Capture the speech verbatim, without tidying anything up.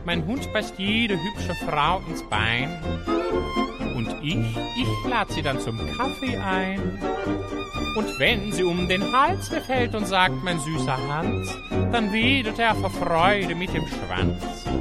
mein Hund beißt jede hübsche Frau ins Bein. Und ich, ich lad sie dann zum Kaffee ein. Und wenn sie um den Hals mir fällt und sagt, mein süßer Hans, dann wedelt er vor Freude mit dem Schwanz.